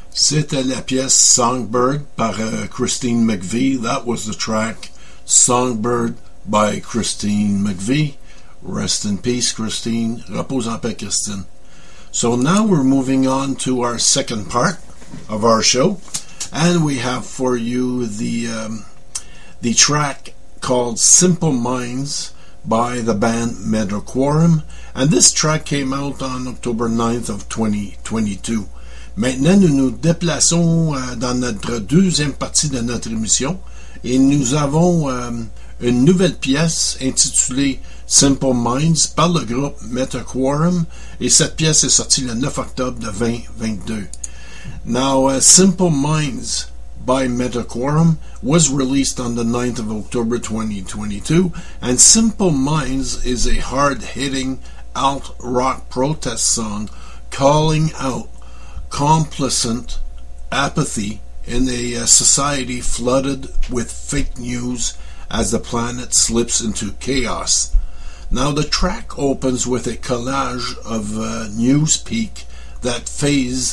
C'était la pièce Songbird par Christine McVie. That was the track Songbird by Christine McVie. Rest in peace, Christine. Repose en paix, Christine. So now we're moving on to our second part of our show, and we have for you the track called Simple Minds by the band Metroquorum, and this track came out on October 9th of 2022. Maintenant, nous nous déplaçons dans notre deuxième partie de notre émission et nous avons une nouvelle pièce intitulée Simple Minds par le groupe Metroquorum, et cette pièce est sortie le 9 octobre de 2022. Now, Simple Minds by Metroquorum was released on the 9th of October 2022, and Simple Minds is a hard-hitting alt-rock protest song calling out complacent apathy in a society flooded with fake news as the planet slips into chaos. Now, the track opens with a collage of newspeak that fades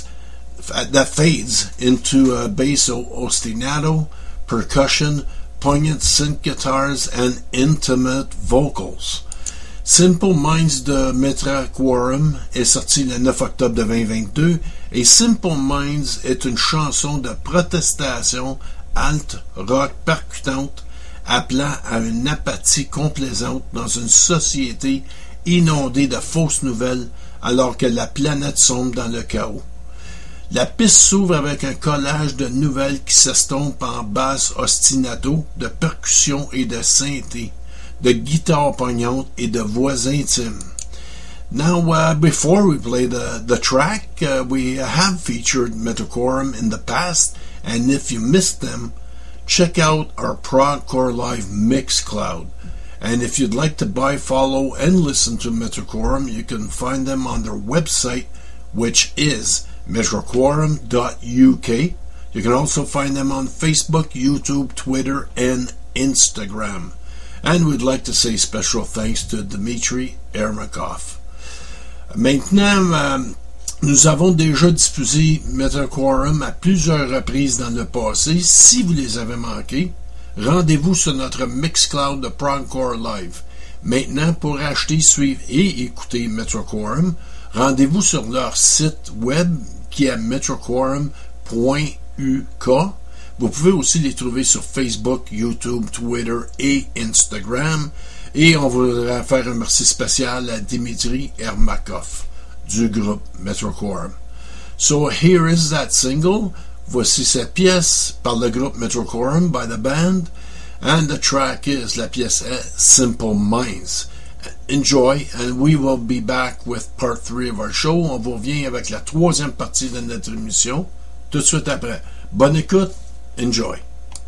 into basso ostinato, percussion, poignant synth guitars, and intimate vocals. Simple Minds de Metroquorum est sorti le 9 octobre de 2022 et Simple Minds est une chanson de protestation alt-rock percutante appelant à une apathie complaisante dans une société inondée de fausses nouvelles alors que la planète sombre dans le chaos. La piste s'ouvre avec un collage de nouvelles qui s'estompent en basse ostinato, de percussions et de synthé, de guitares poignantes et de voix intimes. Now, before we play the track, we have featured Metroquorum in the past, and if you missed them, check out our Progcore Live Mixcloud. And if you'd like to buy, follow, and listen to Metroquorum, you can find them on their website, which is metroquorum.uk. You can also find them on Facebook, YouTube, Twitter, and Instagram. And we'd like to say special thanks to Dmitry Ermakov. Maintenant, nous avons déjà diffusé Metroquorum à plusieurs reprises dans le passé. Si vous les avez manqués, rendez-vous sur notre Mixcloud de Progcore Live. Maintenant, pour acheter, suivre et écouter Metroquorum, rendez-vous sur leur site web qui est metroquorum.uk. Vous pouvez aussi les trouver sur Facebook, YouTube, Twitter et Instagram. Et on voudrait faire un merci spécial à Dmitry Ermakov du groupe Metroquorum. So here is that single. Voici cette pièce par le groupe Metroquorum by the band. And the track is, la pièce est Simple Minds. Enjoy, and we will be back with part 3 of our show. On vous revient avec la troisième partie de notre émission tout de suite après. Bonne écoute. Enjoy.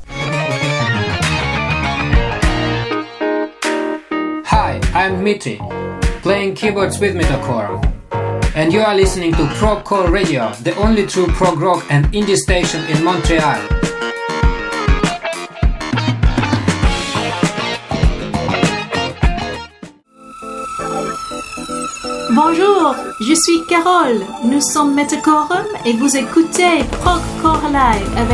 Hi, I'm Dmitry, playing keyboards with Metroquorum, and you are listening to Progcore Radio, the only true prog rock and indie station in Montreal. Bonjour, je suis Carole, nous sommes Metroquorum et vous écoutez Progcore Live avec